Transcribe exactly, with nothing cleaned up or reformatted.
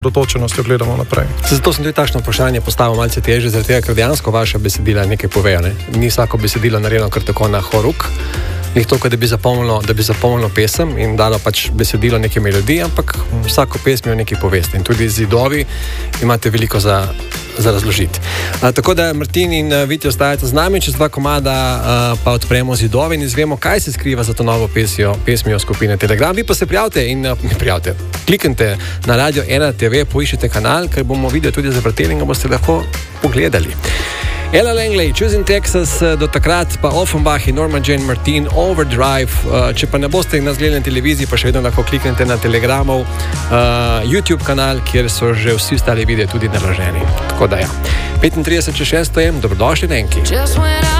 dotočenostjo gledamo naprej. Zato sem tudi takšno vprašanje postavil malce težje, zaradi tega, ker dejansko vaša besedila nekaj povejo. Ne? Ni vsako besedilo narejeno kar tako na horuk, ni to, da bi zapomnilo, da bi zapomnilo pesem in dalo pač besedilo neke melodije, ampak vsako pesmijo nekaj poveste. In tudi zidovi imate veliko za, za razložiti. A, tako da Martin in Viti ostajate z nami, čez dva komada a, pa odpremo zidovi in izvemo, kaj se skriva za to novo pesmijo, pesmijo skupine Telegram. Vi pa se prijavite in ne prijavite. Kliknite na Radio ena te ve, poiščite kanal, ker bomo video tudi zavrteli in ga boste lahko pogledali. Ella Langley, Choosing Texas, do takrat pa Offenbach in Norma Jane Martin, Overdrive. Če pa ne boste nas gledali na televiziji, pa še vedno lahko kliknete na Telegramov uh, YouTube kanal, kjer so že vsi ostali videi tudi naloženi. Tako da ja. petintrideset čez šesto je, dobrodošli na Enki.